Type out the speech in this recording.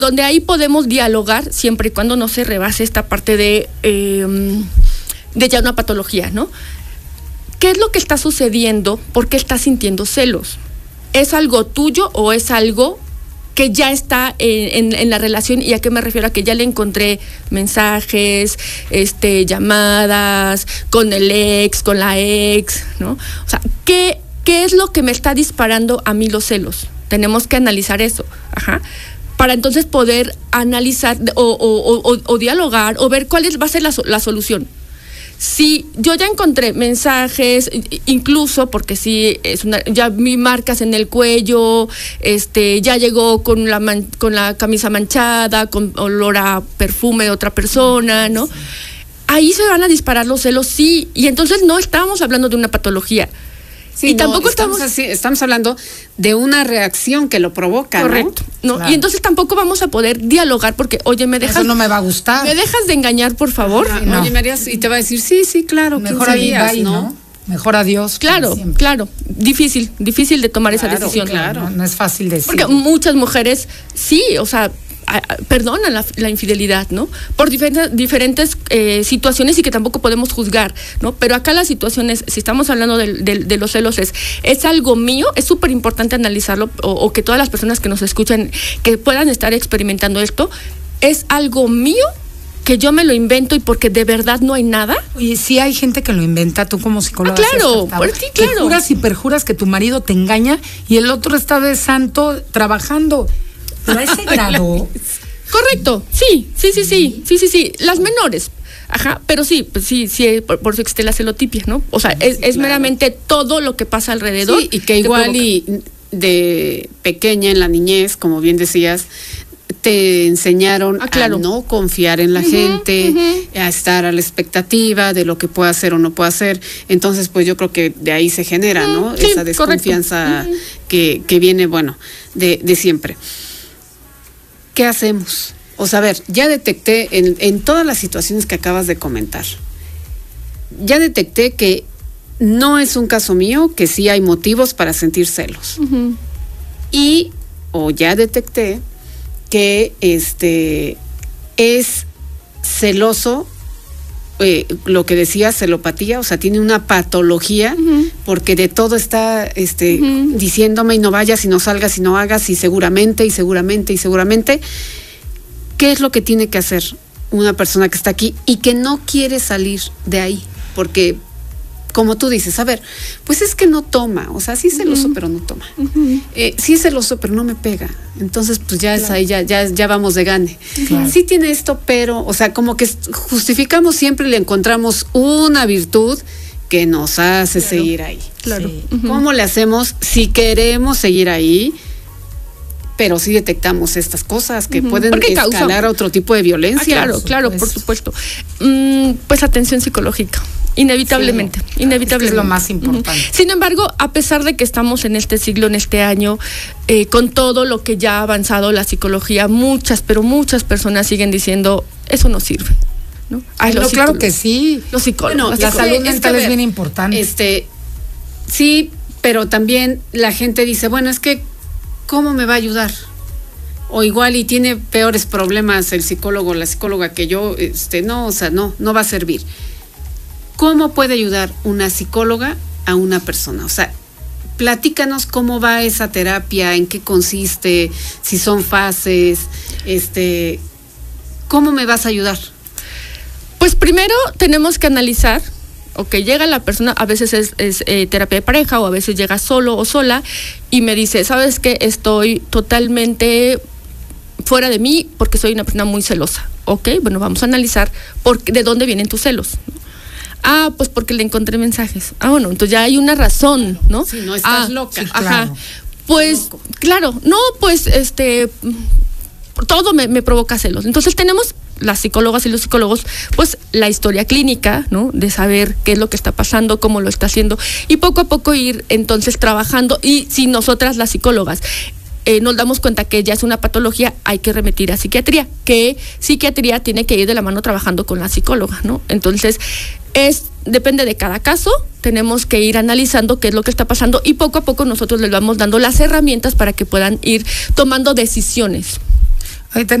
donde ahí podemos dialogar siempre y cuando no se rebase esta parte de ya una patología, ¿no? ¿Qué es lo que está sucediendo? ¿Por qué estás sintiendo celos? ¿Es algo tuyo o es algo que ya está en la relación? ¿Y a qué me refiero? A que ya le encontré mensajes, llamadas con el ex, con la ex, ¿no? O sea, ¿qué es lo que me está disparando a mí los celos? Tenemos que analizar eso, para entonces poder analizar o dialogar o ver cuál va a ser la solución. Si yo ya encontré mensajes, incluso porque sí ya vi marcas en el cuello, ya llegó con la camisa manchada, con olor a perfume de otra persona, ¿no? Ahí se van a disparar los celos, sí, y entonces no estábamos hablando de una patología. Sí, y tampoco estamos hablando de una reacción que lo provoca, correcto, ¿no? Claro. Y entonces tampoco vamos a poder dialogar porque, oye, eso no me va a gustar. ¿Me dejas de engañar, por favor? No. Oye, María, y te va a decir, sí, claro, mejor adiós, ¿no? Mejor adiós. Claro. Difícil de tomar esa decisión. Claro. No es fácil decir. Porque muchas mujeres, sí, o sea, perdonan la infidelidad, ¿no? Por diferentes situaciones y que tampoco podemos juzgar, ¿no? Pero acá la situación es, si estamos hablando de los celos, es algo mío, es súper importante analizarlo, o que todas las personas que nos escuchan, que puedan estar experimentando esto, es algo mío, que yo me lo invento y porque de verdad no hay nada. Oye, sí hay gente que lo inventa, tú como psicóloga. Claro, por ti, claro. Que juras y perjuras que tu marido te engaña y el otro está de santo trabajando. ¿Pero a ese grado? Correcto, sí. Las menores. Pero sí, pues sí, por eso existe la celotipia, ¿no? O sea, es meramente todo lo que pasa alrededor. Sí, y que igual y de pequeña en la niñez, como bien decías, te enseñaron a no confiar en la gente, a estar a la expectativa de lo que pueda hacer o no pueda hacer. Entonces, pues yo creo que de ahí se genera, ¿no? Sí, esa desconfianza que viene, de siempre. ¿Qué hacemos? O sea, a ver, ya detecté en todas las situaciones que acabas de comentar, ya detecté que no es un caso mío, que sí hay motivos para sentir celos. O ya detecté que es celoso, lo que decía, celopatía, o sea, tiene una patología, porque de todo está diciéndome y no vayas y no salgas y no hagas y seguramente. ¿Qué es lo que tiene que hacer una persona que está aquí y que no quiere salir de ahí? Porque, como tú dices, a ver, pues es que no toma, o sea, sí es celoso, pero no toma. Sí es celoso, pero no me pega. Entonces, pues ya es ahí, ya vamos de gane. Sí tiene esto, pero, o sea, como que justificamos siempre y le encontramos una virtud que nos hace seguir ahí. Claro. Sí. ¿Cómo le hacemos si queremos seguir ahí? Pero sí detectamos estas cosas que pueden escalar a otro tipo de violencia. Claro, por supuesto. Pues atención psicológica. Inevitablemente. Es lo más importante. Sin embargo, a pesar de que estamos en este siglo, en este año, con todo lo que ya ha avanzado la psicología, muchas personas siguen diciendo, eso no sirve, ¿no? Claro que sí. Los psicólogos. La salud mental es bien importante. Sí, pero también la gente dice, bueno, es que ¿cómo me va a ayudar? O igual y tiene peores problemas el psicólogo o la psicóloga que yo, no va a servir. ¿Cómo puede ayudar una psicóloga a una persona? O sea, platícanos cómo va esa terapia, en qué consiste, si son fases, ¿cómo me vas a ayudar? Pues primero tenemos que analizar. Llega la persona, a veces es terapia de pareja, o a veces llega solo o sola y me dice, ¿sabes qué? Estoy totalmente fuera de mí porque soy una persona muy celosa. Bueno, vamos a analizar de dónde vienen tus celos. Pues porque le encontré mensajes. Bueno, entonces ya hay una razón, ¿no? Sí, no estás loca. Sí, claro. Pues, claro, no, pues, todo me provoca celos. Entonces tenemos las psicólogas y los psicólogos, pues la historia clínica, ¿no? De saber qué es lo que está pasando, cómo lo está haciendo, y poco a poco ir entonces trabajando. Y si nosotras, las psicólogas, nos damos cuenta que ya es una patología, hay que remitir a psiquiatría, que psiquiatría tiene que ir de la mano trabajando con la psicóloga, ¿no? Entonces, depende de cada caso, tenemos que ir analizando qué es lo que está pasando y poco a poco nosotros les vamos dando las herramientas para que puedan ir tomando decisiones. Ahí